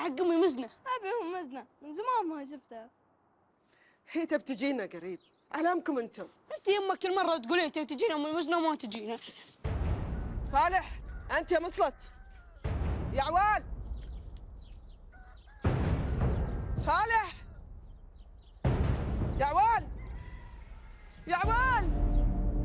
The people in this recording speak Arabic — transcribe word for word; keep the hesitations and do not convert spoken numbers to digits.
حق أمي مزنة. أبي أم مزنة من زمان ما شفتها. هي تبي تجينا قريب، أعلامكم أنتم. أنت يمك كل مرة تقولين تبي تجينا أمي مزنة وما تجينا. فالح، أنت يا مصلت. يا عوال. فالح.